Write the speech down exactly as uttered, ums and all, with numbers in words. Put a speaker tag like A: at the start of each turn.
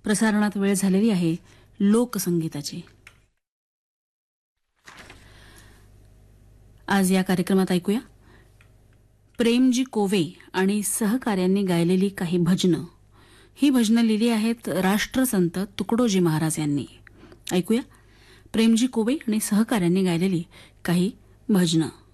A: प्रसारणात वेळ झालेली आहे लोकसंगीताची. आज या कार्यक्रमात ऐकूया प्रेमजी कोवे आणि सहकार्यांनी गायलेली काही भजनं. ही भजनं लिहिली आहेत राष्ट्रसंत तुकडोजी महाराज यांनी. ऐकूया प्रेमजी कोवे आणि सहकार्यांनी गायलेली काही भजनं.